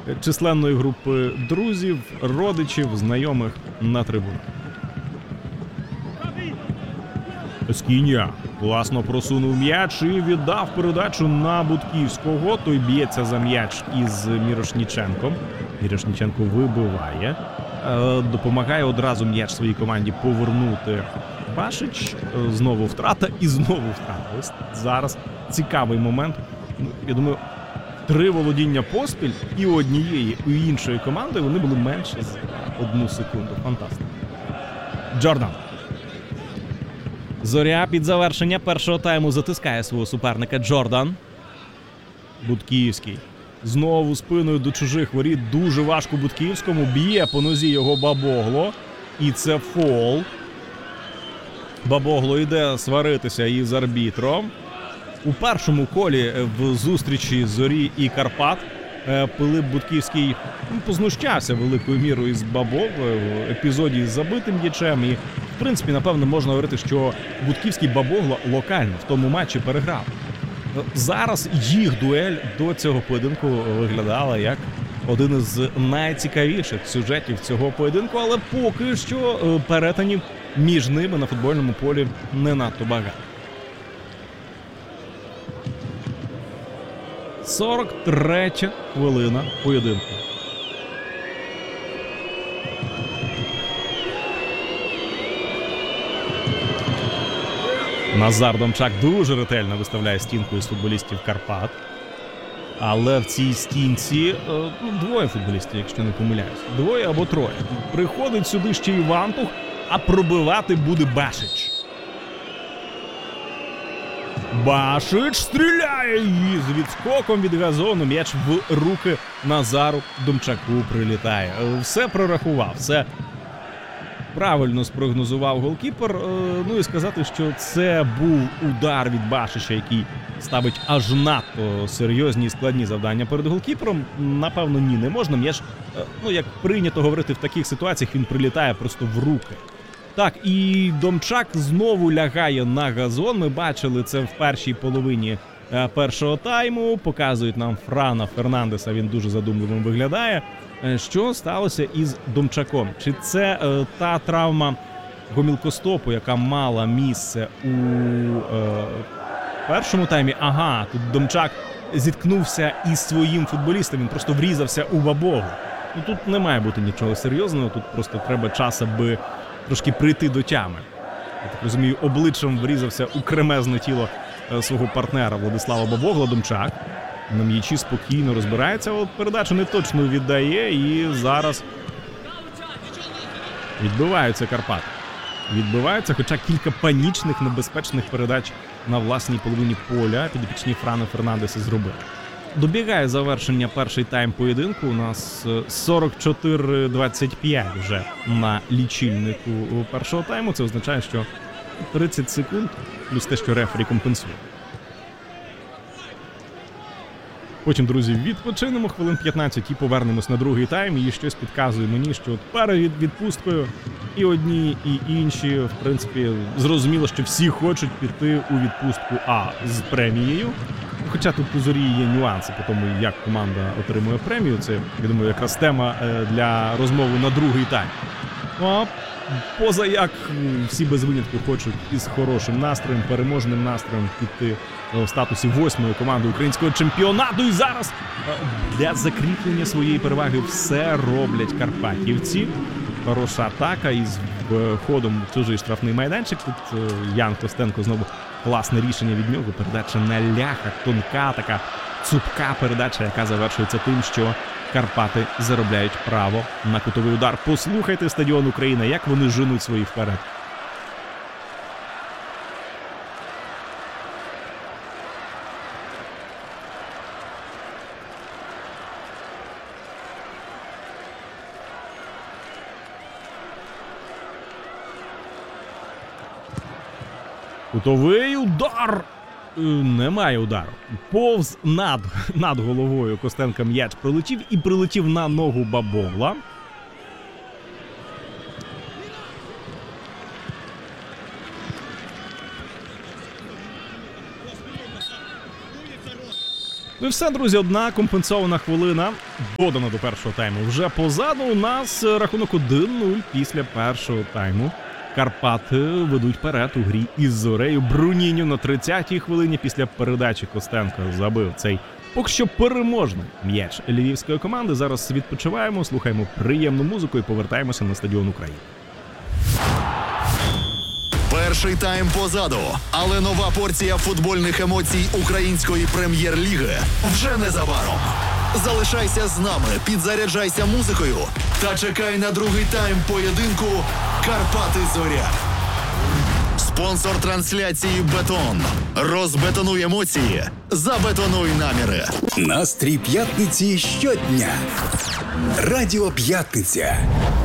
численної групи друзів, родичів, знайомих на трибунах. Скіня класно просунув м'яч і віддав передачу на Будківського. Той б'ється за м'яч із Мірошніченком. Мірошніченко вибиває. Допомагає одразу м'яч своїй команді повернути Башич. Знову втрата і знову втрата. Ось зараз цікавий момент. Я думаю, 3 володіння поспіль і у однієї, і у іншої команди вони були менше за 1 секунду. Фантастика. Джордан. Зоря під завершення першого тайму затискає свого суперника. Джордан. Будківський. Знову спиною до чужих воріт. Дуже важко Будківському. Б'є по нозі його Бабогло. І це фол. Бабогло йде сваритися із арбітром. У першому колі в зустрічі Зорі і Карпат Пилип Будківський познущався великою мірою із Бабогло в епізоді з забитим м'ячем. І, в принципі, напевно, можна говорити, що Будківський Бабогло локально в тому матчі переграв. Зараз їх дуель до цього поєдинку виглядала як один із найцікавіших сюжетів цього поєдинку, але поки що перетинів між ними на футбольному полі не надто багато. 43-я хвилина поєдинку. Назар Домчак дуже ретельно виставляє стінку із футболістів Карпат. Але в цій стінці 2 футболістів, якщо не помиляюсь. 2 або 3. Приходить сюди ще Івантух, а пробивати буде Башич. Башич стріляє і з відскоком від газону м'яч в руки Назару Домчаку прилітає. Все прорахував, все правильно спрогнозував голкіпер. Ну і сказати, що це був удар від Башича, який ставить аж надто серйозні і складні завдання перед голкіпером, напевно, ні, не можна. М'яч, як прийнято говорити в таких ситуаціях, він прилітає просто в руки. Так, і Домчак знову лягає на газон. Ми бачили це в першій половині першого тайму. Показують нам Франа Фернандеса, він дуже задумливим виглядає. Що сталося із Домчаком? Чи це та травма гомілкостопу, яка мала місце у першому таймі? Ага, тут Домчак зіткнувся із своїм футболістом, він просто врізався у Бабогло. Ну, тут не має бути нічого серйозного, тут просто треба час, аби трошки прийти до тями. Я так розумію, обличчям врізався у кремезне тіло свого партнера Владислава Бабогла. Домчак на м'ячі спокійно розбирається, от передачу не точно віддає, і зараз відбиваються Карпати. Відбиваються, хоча кілька панічних, небезпечних передач на власній половині поля підопічні Франа Фернандеса зробили. Добігає завершення перший тайм поєдинку. У нас 44-25 вже на лічильнику першого тайму. Це означає, що 30 секунд плюс те, що рефері компенсує. Потім, друзі, відпочинемо хвилин 15 і повернемось на другий тайм. І щось підказує мені, що перед відпусткою і одні, і інші, в принципі, зрозуміло, що всі хочуть піти у відпустку з премією. Хоча тут у Зорі є нюанси по тому, як команда отримує премію. Це, я думаю, якраз тема для розмови на другий тайм. Ну, а поза як всі без винятку хочуть із хорошим настроєм, переможним настроєм піти в статусі 8-ї команди українського чемпіонату. І зараз для закріплення своєї переваги все роблять карпатівці. Хороша атака із ходом в чужий штрафний майданчик. Тут Ян Костенко знову класне рішення від нього. Передача на ляхах, тонка така цупка передача, яка завершується тим, що Карпати заробляють право на кутовий удар. Послухайте стадіон Україна, як вони женуть свої вперед. Кутовий удар! Немає удару. Повз над головою Костенка м'яч пролетів і прилетів на ногу Бабогла. Ну і все, друзі, одна компенсована хвилина додана до першого тайму. Вже позаду у нас рахунок 1-0 після першого тайму. Карпати ведуть вперед у грі із Зорею. Бруніньо на 30-й хвилині після передачі Костенко забив цей поки що переможний м'яч львівської команди. Зараз відпочиваємо, слухаємо приємну музику і повертаємося на стадіон України. Перший тайм позаду, але нова порція футбольних емоцій української прем'єр-ліги вже незабаром. Залишайся з нами, підзаряджайся музикою та чекай на другий тайм поєдинку «Карпати-Зоря». Спонсор трансляції «Бетон». Розбетонуй емоції, забетонуй наміри. Настрій п'ятниці щодня. Радіо П'ятниця.